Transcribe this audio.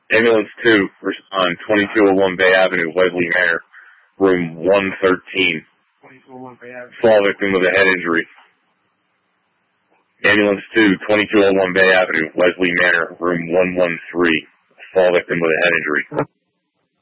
Ambulance 2, respond 2201 Bay Avenue, Wesley Manor, room 113. 2201 Bay Avenue. Small victim with a head injury. Ambulance 2, 2201 Bay Avenue, Wesley Manor, room 113. Small victim with a head injury.